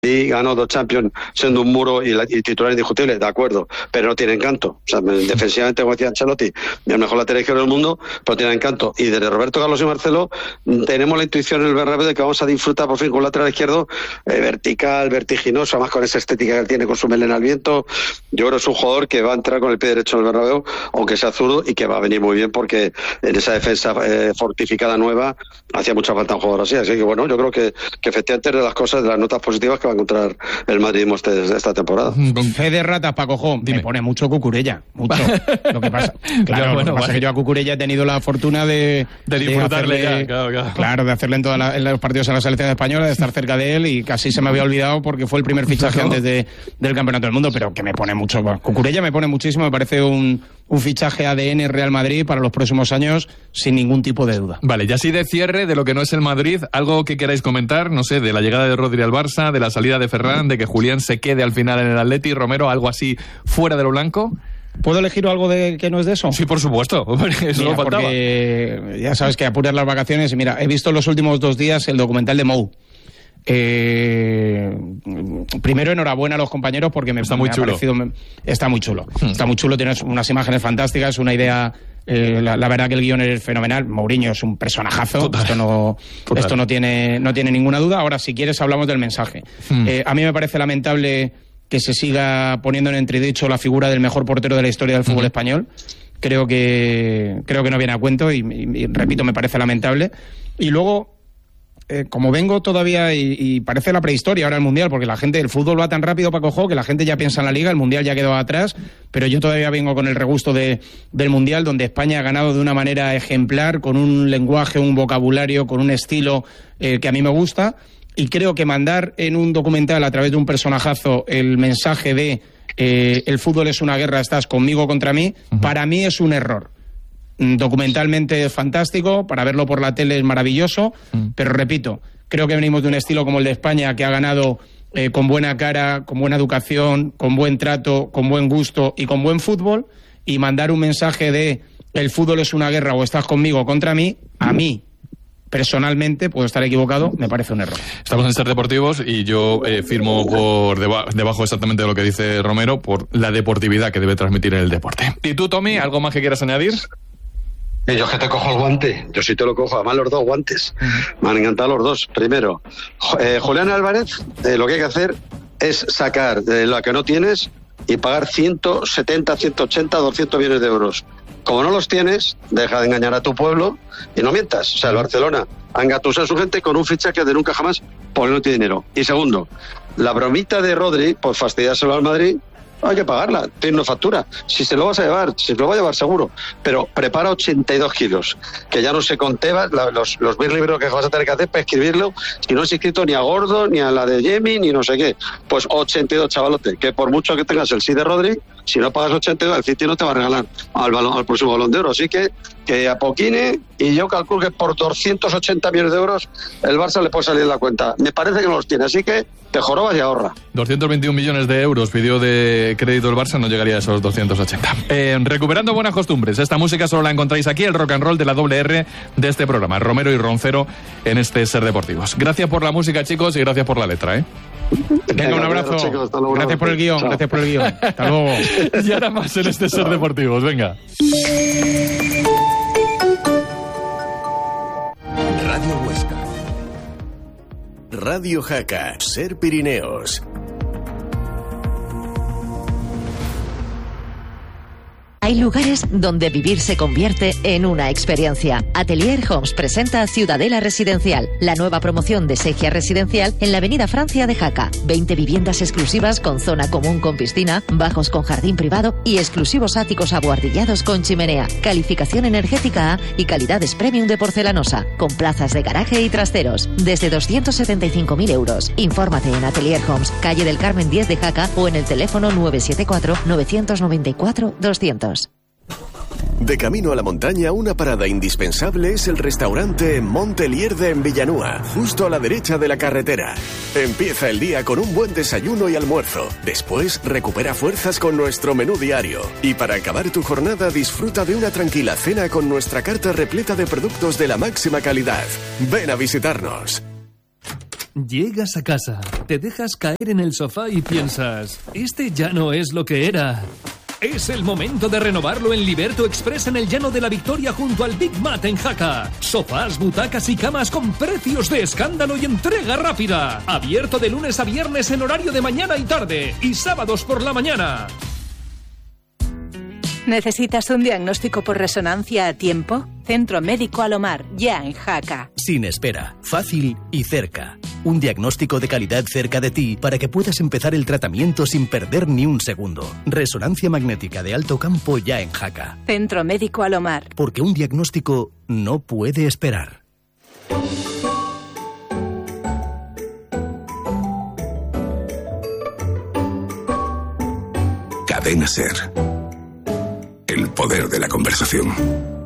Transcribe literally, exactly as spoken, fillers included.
sí, ganó dos Champions siendo un muro y, la, y titular indiscutible, de acuerdo, pero no tiene encanto. O sea, defensivamente, como decía Ancelotti, el mejor lateral izquierdo del mundo, pero tiene encanto. Y desde Roberto Carlos y Marcelo tenemos la intuición en el Bernabéu de que vamos a disfrutar por fin con un lateral izquierdo eh, vertical, vertiginoso, además con esa estética que él tiene con su melena al viento. Yo creo que es un jugador que va a entrar con el pie derecho en el Bernabéu, aunque sea zurdo, y que va a venir muy bien porque en esa defensa eh, fortificada nueva hacía mucha falta un jugador así. Así que bueno, yo creo que, que efectivamente es de las cosas, de las notas positivas que va a encontrar el madridismo este, esta temporada. Con fe de ratas, Paco, me pone mucho Cucurella, mucho. Lo que pasa, claro, ya, bueno, lo que pasa vale. es que yo a Cucurella he tenido la fortuna de, de disfrutarle de hacerle, ya, claro, claro. claro, de hacerle en todos los partidos a la selección española, de estar cerca de él, y casi se me había olvidado porque fue el primer fichaje antes de, del Campeonato del Mundo, pero que me pone mucho. Cucurella me pone muchísimo, me parece un, un fichaje A D N Real Madrid para los próximos años, sin ningún tipo de duda. Vale, y así de cierre de lo que no es el Madrid, algo que queráis comentar, no sé, de la llegada de Rodri al Barça, de la salida de Ferran, de que Julián se quede al final en el Atleti, Romero, algo así fuera de lo blanco. ¿Puedo elegir algo de que no es de eso? Sí, por supuesto. Eso mira, no faltaba. Porque ya sabes que apuras las vacaciones. Y mira, he visto en los últimos dos días el documental de Mou. Eh, primero, enhorabuena a los compañeros porque me, está me muy ha chulo. parecido... Está muy chulo. Hmm. Está muy chulo, tienes unas imágenes fantásticas, una idea... Eh, la, la verdad que el guión es fenomenal. Mourinho es un personajazo. Total. Esto no, Total. esto no tiene, no tiene ninguna duda. Ahora, si quieres, hablamos del mensaje. Hmm. Eh, a mí me parece lamentable que se siga poniendo en entredicho la figura del mejor portero de la historia del fútbol uh-huh. español. Creo que creo que no viene a cuento y, y, y repito, me parece lamentable. Y luego, eh, como vengo todavía y, y parece la prehistoria ahora el Mundial, porque la gente, el fútbol va tan rápido, Paco Jo, que la gente ya piensa en la Liga, el Mundial ya quedó atrás, pero yo todavía vengo con el regusto de, del Mundial, donde España ha ganado de una manera ejemplar, con un lenguaje, un vocabulario, con un estilo eh, que a mí me gusta. Y creo que mandar en un documental a través de un personajazo el mensaje de eh, el fútbol es una guerra, estás conmigo contra mí, uh-huh. para mí es un error. Documentalmente es fantástico, para verlo por la tele es maravilloso, uh-huh. pero repito, creo que venimos de un estilo como el de España, que ha ganado eh, con buena cara, con buena educación, con buen trato, con buen gusto y con buen fútbol, y mandar un mensaje de el fútbol es una guerra o estás conmigo contra mí, a mí personalmente, puedo estar equivocado, me parece un error. Estamos en Ser Deportivos y yo eh, firmo por deba- debajo exactamente de lo que dice Romero, por la deportividad que debe transmitir el deporte. ¿Y tú, Tommy, algo más que quieras añadir? Y yo es que te cojo el guante, yo sí te lo cojo, además los dos guantes, uh-huh. me han encantado los dos. Primero, eh, Julián Álvarez, eh, lo que hay que hacer es sacar de lo que no tienes y pagar ciento setenta, ciento ochenta, doscientos millones de euros. Como no los tienes, deja de engañar a tu pueblo y no mientas. O sea, el Barcelona ha engatusado a su gente con un fichaje de nunca jamás porque no tiene dinero. Y segundo, la bromita de Rodri, por fastidiárselo al Madrid, hay que pagarla, tiene una factura. Si se lo vas a llevar, si se lo va a llevar seguro, pero prepara ochenta y dos kilos, que ya no se conteba la, los, los mil libros que vas a tener que hacer para escribirlo, si no has inscrito ni a Gordo, ni a la de Yemi, ni no sé qué. Pues ochenta y dos, chavalote, que por mucho que tengas el sí de Rodri, si no pagas ochenta y dos, el City no te va a regalar al, balón, al próximo Balón de Oro. Así que, que a poquine, y yo calculo que por doscientos ochenta millones de euros el Barça le puede salir la cuenta. Me parece que no los tiene, así que te jorobas y ahorra. doscientos veintiún millones de euros pidió de crédito el Barça, no llegaría a esos doscientos ochenta. Eh, recuperando buenas costumbres, esta música solo la encontráis aquí, el rock and roll de la doble R de este programa, Romero y Roncero en este Ser Deportivos. Gracias por la música, chicos, y gracias por la letra, ¿eh? Venga, un abrazo. Chicos, luego, gracias por el guión, Chao. gracias por el guión. Hasta luego. Y ahora más en este Ser Deportivos, venga. Radio Huesca. Radio Jaca. Ser Pirineos. Hay lugares donde vivir se convierte en una experiencia. Atelier Homes presenta Ciudadela Residencial, la nueva promoción de Segia Residencial en la avenida Francia de Jaca. veinte viviendas exclusivas con zona común con piscina, bajos con jardín privado y exclusivos áticos abuhardillados con chimenea. Calificación energética A y calidades premium de porcelanosa, con plazas de garaje y trasteros. Desde doscientos setenta y cinco mil euros. Infórmate en Atelier Homes, calle del Carmen diez de Jaca o en el teléfono nueve siete cuatro, nueve nueve cuatro, doscientos. De camino a la montaña, una parada indispensable es el restaurante Montelierde en Villanúa, justo a la derecha de la carretera. Empieza el día con un buen desayuno y almuerzo. Después, recupera fuerzas con nuestro menú diario. Y para acabar tu jornada, disfruta de una tranquila cena con nuestra carta repleta de productos de la máxima calidad. Ven a visitarnos. Llegas a casa, te dejas caer en el sofá y piensas, este ya no es lo que era. Es el momento de renovarlo en Liberto Express en el Llano de la Victoria junto al Big Mat en Jaca. Sofás, butacas y camas con precios de escándalo y entrega rápida. Abierto de lunes a viernes en horario de mañana y tarde y sábados por la mañana. ¿Necesitas un diagnóstico por resonancia a tiempo? Centro Médico Alomar, ya en Jaca. Sin espera, fácil y cerca. Un diagnóstico de calidad cerca de ti para que puedas empezar el tratamiento sin perder ni un segundo. Resonancia magnética de alto campo ya en Jaca. Centro Médico Alomar. Porque un diagnóstico no puede esperar. Cadena SER. El poder de la conversación.